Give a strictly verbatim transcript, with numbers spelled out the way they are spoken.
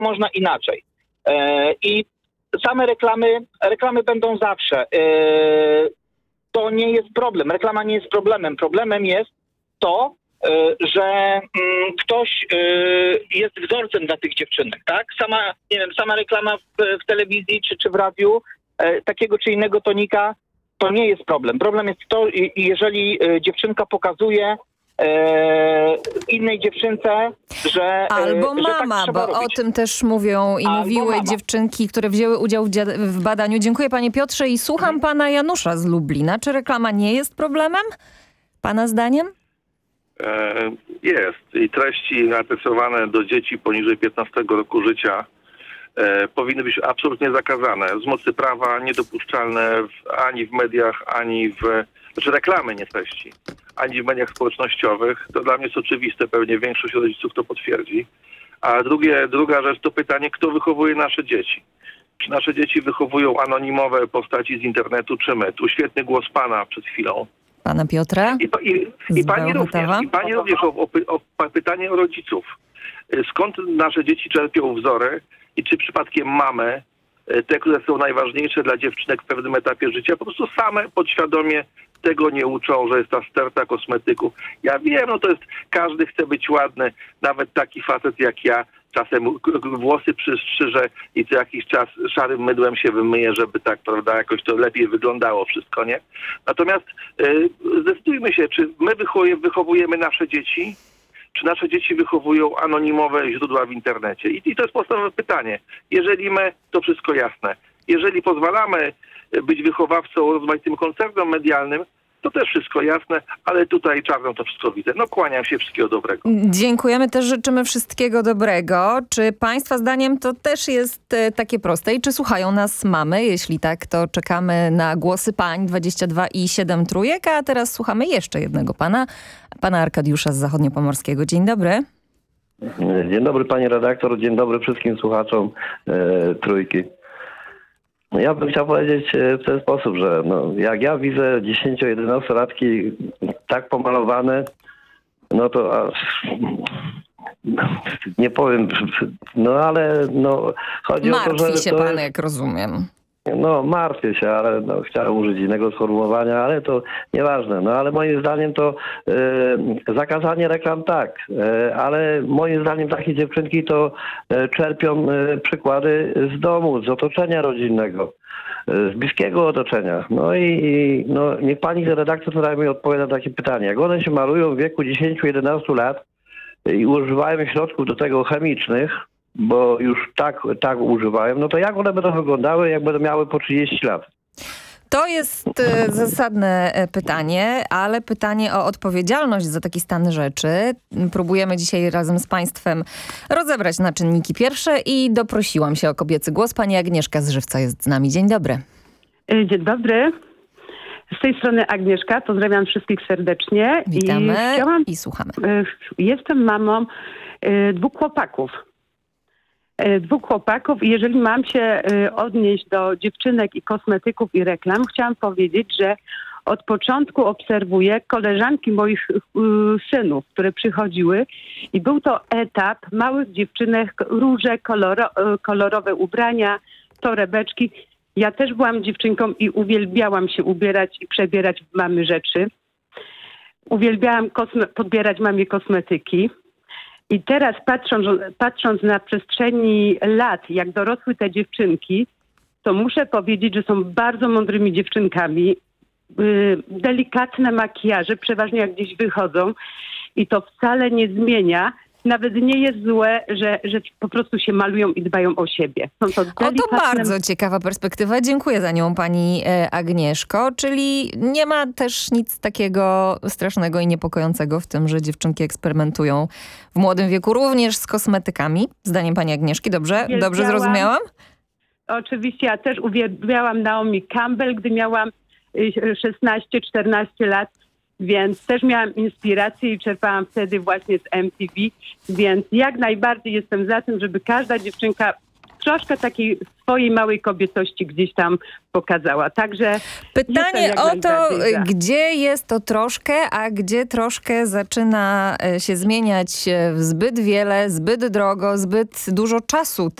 można inaczej. I same reklamy, reklamy będą zawsze. To nie jest problem. Reklama nie jest problemem. Problemem jest to, że ktoś jest wzorcem dla tych dziewczynek, tak? Sama, nie wiem, sama reklama w, w telewizji czy, czy w radiu takiego czy innego tonika, to nie jest problem. Problem jest to, jeżeli dziewczynka pokazuje e, innej dziewczynce, że Albo e, mama, że tak bo robić. o tym też mówią i Albo mówiły mama. dziewczynki, które wzięły udział w, dzia- w badaniu. Dziękuję panie Piotrze i słucham hmm. pana Janusza z Lublina. Czy reklama nie jest problemem? Pana zdaniem? E, jest. I treści adresowane do dzieci poniżej piętnastego roku życia e, powinny być absolutnie zakazane. Z mocy prawa niedopuszczalne w, ani w mediach, ani w... Znaczy reklamy, nie treści. Ani w mediach społecznościowych. To dla mnie jest oczywiste. Pewnie większość rodziców to potwierdzi. A drugie, druga rzecz to pytanie, kto wychowuje nasze dzieci. Czy nasze dzieci wychowują anonimowe postaci z internetu, czy my? Tu świetny głos pana przed chwilą. Pana Piotra? I, i, i pani również, i pani również o, o, o pytanie o rodziców. Skąd nasze dzieci czerpią wzory i czy przypadkiem mamy te, które są najważniejsze dla dziewczynek w pewnym etapie życia, po prostu same podświadomie tego nie uczą, że jest ta sterta kosmetyków. Ja wiem, no to jest, każdy chce być ładny, nawet taki facet jak ja, czasem włosy przystrzyże i co jakiś czas szarym mydłem się wymyje, żeby tak, prawda, jakoś to lepiej wyglądało wszystko, nie? Natomiast yy, zdecydujmy się, czy my wychowujemy, wychowujemy nasze dzieci, czy nasze dzieci wychowują anonimowe źródła w internecie? I, i to jest podstawowe pytanie. Jeżeli my, to wszystko jasne. Jeżeli pozwalamy być wychowawcą rozmaitym koncernom medialnym, to też wszystko jasne, ale tutaj czarno to wszystko widzę. No kłaniam się, wszystkiego dobrego. Dziękujemy, też życzymy wszystkiego dobrego. Czy państwa zdaniem to też jest e, takie proste i czy słuchają nas mamy? Jeśli tak, to czekamy na głosy pań dwadzieścia dwa i siedem trójek, a teraz słuchamy jeszcze jednego pana, pana Arkadiusza z Zachodniopomorskiego. Dzień dobry. Dzień dobry pani redaktor, dzień dobry wszystkim słuchaczom e, trójki. Ja bym chciał powiedzieć w ten sposób, że no, jak ja widzę dziesięcio-jedenastolatki tak pomalowane, no to aż, nie powiem, no ale no chodzi Martwi o to, że... się to pan, jest, jak rozumiem. No martwię się, ale no, chciałem użyć innego sformułowania, ale to nieważne. No ale moim zdaniem to e, zakazanie reklam tak, e, ale moim zdaniem takie dziewczynki to e, czerpią e, przykłady z domu, z otoczenia rodzinnego, e, z bliskiego otoczenia. No i, i no, niech pani redaktor tutaj mi odpowie na takie pytanie. Jak one się malują w wieku dziesięciu-jedenastu lat i używają środków do tego chemicznych, bo już tak, tak używają, no to jak one będą wyglądały, jak będą miały po trzydzieści lat? To jest e, zasadne e, pytanie, ale pytanie o odpowiedzialność za taki stan rzeczy. Próbujemy dzisiaj razem z państwem rozebrać na czynniki pierwsze i doprosiłam się o kobiecy głos. Pani Agnieszka z Żywca jest z nami. Dzień dobry. Dzień dobry. Z tej strony Agnieszka. Pozdrawiam wszystkich serdecznie. Witamy i, chciałam, i słuchamy. Jestem mamą dwóch chłopaków. Dwóch chłopaków i jeżeli mam się odnieść do dziewczynek i kosmetyków i reklam, chciałam powiedzieć, że od początku obserwuję koleżanki moich synów, które przychodziły i był to etap małych dziewczynek, róże, koloro, kolorowe ubrania, torebeczki. Ja też byłam dziewczynką i uwielbiałam się ubierać i przebierać w mamy rzeczy. Uwielbiałam kosme- podbierać mamie kosmetyki. I teraz patrząc, patrząc na przestrzeni lat, jak dorosły te dziewczynki, to muszę powiedzieć, że są bardzo mądrymi dziewczynkami. Yy, delikatne makijaże, przeważnie jak gdzieś wychodzą i to wcale nie zmienia. Nawet nie jest złe, że, że po prostu się malują i dbają o siebie. Są to delikatne... O, to bardzo ciekawa perspektywa. Dziękuję za nią pani Agnieszko. Czyli nie ma też nic takiego strasznego i niepokojącego w tym, że dziewczynki eksperymentują w młodym wieku również z kosmetykami. Zdaniem pani Agnieszki. Dobrze? Dobrze zrozumiałam? Oczywiście. Ja też uwielbiałam Naomi Campbell, gdy miałam szesnaście czternaście lat. Więc też miałam inspirację i czerpałam wtedy właśnie z M T V. Więc jak najbardziej jestem za tym, żeby każda dziewczynka troszkę takiej swojej małej kobiecości gdzieś tam pokazała. Także pytanie jestem jak o to, najbardziej za. gdzie jest to troszkę, a gdzie troszkę zaczyna się zmieniać w zbyt wiele, zbyt drogo, zbyt dużo czasu